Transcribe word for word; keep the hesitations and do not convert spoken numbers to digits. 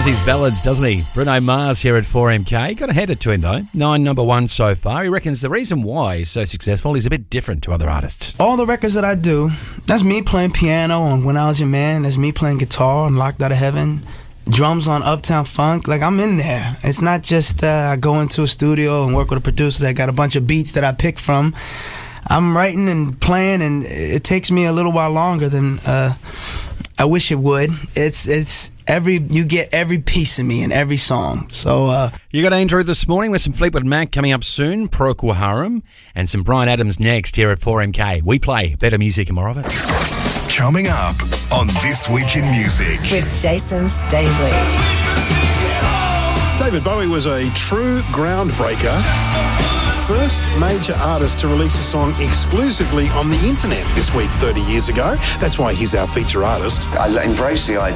Loves his ballads, doesn't he? Bruno Mars here at four M K. Got to hand it to him, though. Nine number one so far. He reckons the reason why he's so successful is a bit different to other artists. All the records that I do, that's me playing piano on When I Was Your Man. That's me playing guitar on Locked Out of Heaven. Drums on Uptown Funk. Like, I'm in there. It's not just uh, I go into a studio and work with a producer that got a bunch of beats that I pick from. I'm writing and playing, and it takes me a little while longer than uh, I wish it would. It's it's every you get every piece of me in every song. So uh, you got Andrew this morning with some Fleetwood Mac coming up soon, Procol Harum, and some Bryan Adams next here at four M K. We play better music and more of it. Coming up on This Week in Music with Jason Stavely. David Bowie was a true groundbreaker. First major artist to release a song exclusively on the internet this week thirty years ago. That's why he's our feature artist. I embrace the idea